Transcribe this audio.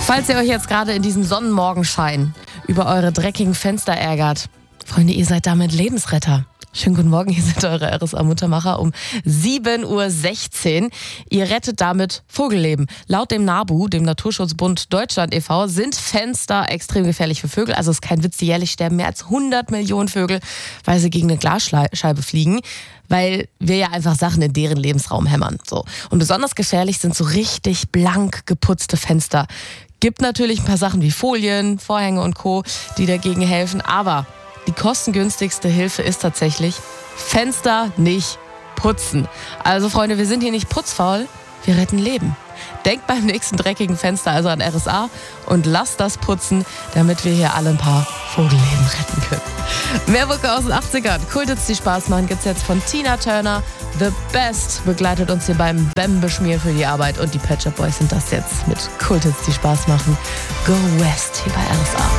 Falls ihr euch jetzt gerade in diesem Sonnenmorgenschein über eure dreckigen Fenster ärgert, Freunde, ihr seid damit Lebensretter. Schönen guten Morgen, hier sind eure RSA-Muttermacher um 7.16 Uhr. Ihr rettet damit Vogelleben. Laut dem NABU, dem Naturschutzbund Deutschland e.V., sind Fenster extrem gefährlich für Vögel. Also es ist kein Witz, jährlich sterben mehr als 100 Millionen Vögel, weil sie gegen eine Glasscheibe fliegen. Weil wir ja einfach Sachen in deren Lebensraum hämmern. So. Und besonders gefährlich sind so richtig blank geputzte Fenster. Gibt natürlich ein paar Sachen wie Folien, Vorhänge und Co., die dagegen helfen. Aber die kostengünstigste Hilfe ist tatsächlich Fenster nicht putzen. Also Freunde, wir sind hier nicht putzfaul, wir retten Leben. Denkt beim nächsten dreckigen Fenster also an RSA und lasst das putzen, damit wir hier alle ein paar Vogelleben retten können. Mehr Mucke aus den 80ern, Kulthits, die Spaß machen, gibt's jetzt von Tina Turner. The Best begleitet uns hier beim Bäm-Beschmieren für die Arbeit und die Pet Shop Boys sind das jetzt mit Kulthits, die Spaß machen. Go West hier bei RSA.